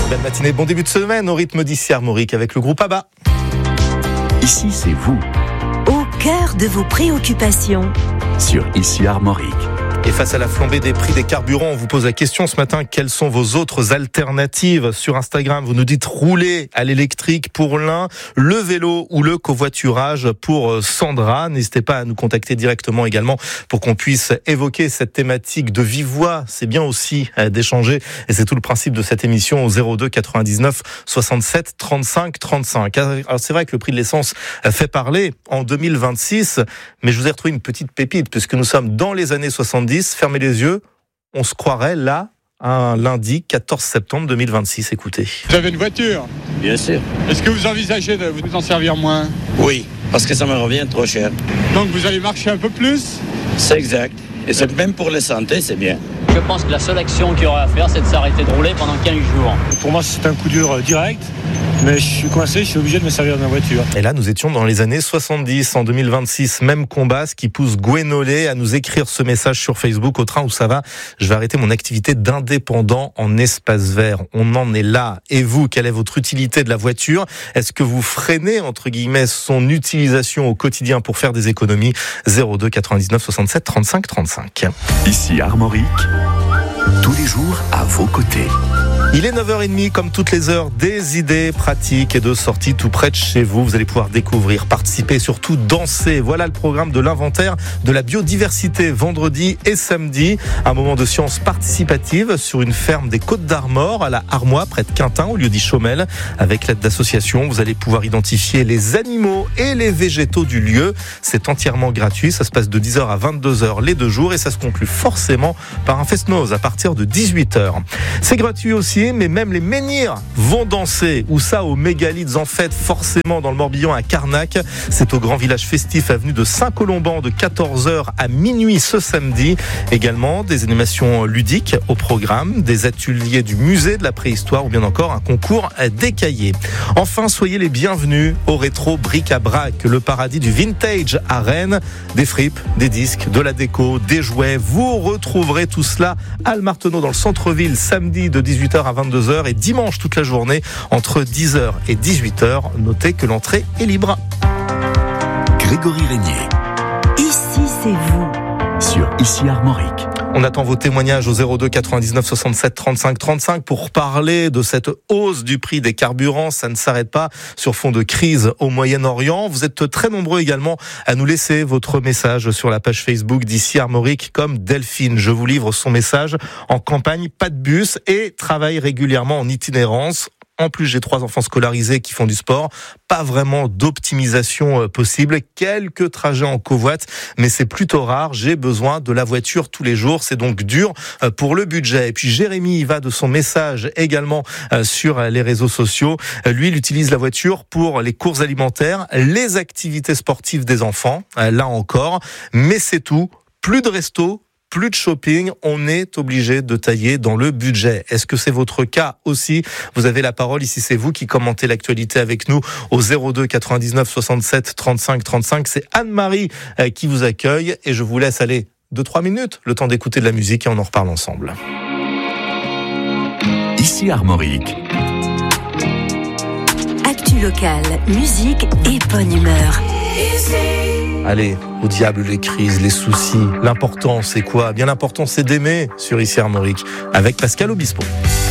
Belle matinée, bon début de semaine au rythme d'ici Armorique avec le groupe ABBA. Ici, c'est vous. Au cœur de vos préoccupations. Sur Ici Armorique. Et face à la flambée des prix des carburants, on vous pose la question ce matin, quelles sont vos autres alternatives? Sur Instagram, vous nous dites rouler à l'électrique pour l'un, le vélo ou le covoiturage pour Sandra. N'hésitez pas à nous contacter directement également pour qu'on puisse évoquer cette thématique de vive voix. C'est bien aussi d'échanger et c'est tout le principe de cette émission au 02 99 67 35 35. Alors c'est vrai que le prix de l'essence fait parler en 2026, mais je vous ai retrouvé une petite pépite puisque nous sommes dans les années 70. Fermez les yeux, on se croirait là, un lundi 14 septembre 2026. Écoutez. Vous avez une voiture? Bien sûr. Est-ce que vous envisagez de vous en servir moins? Oui, parce que ça me revient trop cher. Donc vous allez marcher un peu plus? C'est exact. Et c'est même pour la santé, c'est bien. Je pense que la seule action qu'il y aurait à faire, c'est de s'arrêter de rouler pendant 15 jours. Pour moi, c'est un coup dur direct. Mais je suis coincé, je suis obligé de me servir de ma voiture. Et là, nous étions dans les années 70. En 2026, même combat, ce qui pousse Gwenolé à nous écrire ce message sur Facebook. Au train où ça va, je vais arrêter mon activité d'indépendant en espace vert. On en est là. Et vous, quelle est votre utilité de la voiture? Est-ce que vous freinez, entre guillemets, son utilisation au quotidien pour faire des économies? 02 99 67 35 35. Ici Armorique, tous les jours à vos côtés. Il est 9h30, comme toutes les heures, des idées pratiques et de sorties tout près de chez vous. Vous allez pouvoir découvrir, participer et surtout danser. Voilà le programme de l'inventaire de la biodiversité vendredi et samedi. Un moment de science participative sur une ferme des Côtes d'Armor à la Armois, près de Quintin, au lieu dit Chaumel. Avec l'aide d'associations, vous allez pouvoir identifier les animaux et les végétaux du lieu. C'est entièrement gratuit. Ça se passe de 10h à 22h les 2 jours et ça se conclut forcément par un fest-noz à partir de 18h. C'est gratuit aussi. Mais même les menhirs vont danser. Où ça, aux mégalithes en fête, forcément dans le Morbihan à Carnac. C'est au grand village festif avenue de Saint-Colomban de 14h à minuit ce samedi. Également des animations ludiques au programme, des ateliers du musée de la préhistoire ou bien encore un concours d'écaillés. Enfin, soyez les bienvenus au rétro bric-à-brac, le paradis du vintage à Rennes. Des fripes, des disques, de la déco, des jouets. Vous retrouverez tout cela à Le Marteneau dans le centre-ville samedi de 18h à 22h et dimanche toute la journée entre 10h et 18h. Notez que l'entrée est libre. Grégory Régnier. Ici, c'est vous. Sur Ici Armorique. On attend vos témoignages au 02 99 67 35 35 pour parler de cette hausse du prix des carburants. Ça ne s'arrête pas sur fond de crise au Moyen-Orient. Vous êtes très nombreux également à nous laisser votre message sur la page Facebook d'Ici Armorique comme Delphine. Je vous livre son message. En campagne, pas de bus et travaille régulièrement en itinérance. En plus, j'ai 3 enfants scolarisés qui font du sport. Pas vraiment d'optimisation possible. Quelques trajets en covoite, mais c'est plutôt rare. J'ai besoin de la voiture tous les jours. C'est donc dur pour le budget. Et puis Jérémy, il va de son message également sur les réseaux sociaux. Lui, il utilise la voiture pour les courses alimentaires, les activités sportives des enfants. Là encore. Mais c'est tout. Plus de resto. Plus de shopping, on est obligé de tailler dans le budget. Est-ce que c'est votre cas aussi? Vous avez la parole ici, c'est vous qui commentez l'actualité avec nous au 02 99 67 35 35. C'est Anne-Marie qui vous accueille et je vous laisse aller 2-3 minutes, le temps d'écouter de la musique et on en reparle ensemble. Ici Armorique. Actu locale, musique et bonne humeur. Allez, au diable les crises, les soucis. L'important, c'est quoi? Bien l'important, c'est d'aimer sur Ici Armorique avec Pascal Obispo.